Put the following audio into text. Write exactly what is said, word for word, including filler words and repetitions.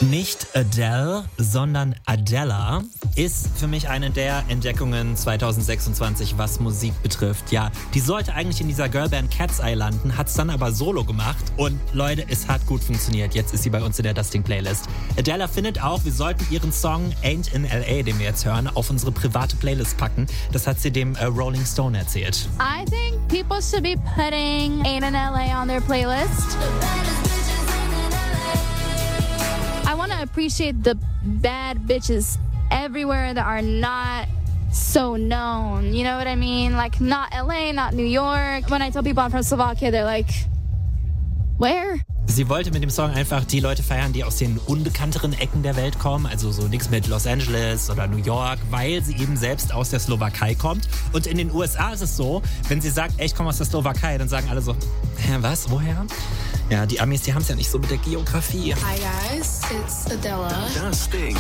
Nicht Adele, sondern Adela ist für mich eine der Entdeckungen zwanzig sechsundzwanzig, was Musik betrifft. Ja, die sollte eigentlich in dieser Girlband Cat's Eye landen, hat's dann aber solo gemacht und Leute, es hat gut funktioniert. Jetzt ist sie bei uns in der Dusting-Playlist. Adela findet auch, wir sollten ihren Song Ain't in L A, den wir jetzt hören, auf unsere private Playlist packen. Das hat sie dem äh, Rolling Stone erzählt. I think people should be putting Ain't in L A on their playlist. I want to appreciate the bad bitches everywhere that are not so known. You know what I mean? Like, not L A, not New York. When I tell people I'm from Slovakia, they're like, where? Sie wollte mit dem Song einfach die Leute feiern, die aus den unbekannteren Ecken der Welt kommen, also so nichts mit Los Angeles oder New York, weil sie eben selbst aus der Slowakei kommt. Und in den U S A ist es so, wenn sie sagt, ey, ich komme aus der Slowakei, dann sagen alle so, hä, was, woher? Ja, die Amis, die haben es ja nicht so mit der Geografie. Hi guys, it's Adela. Dusting.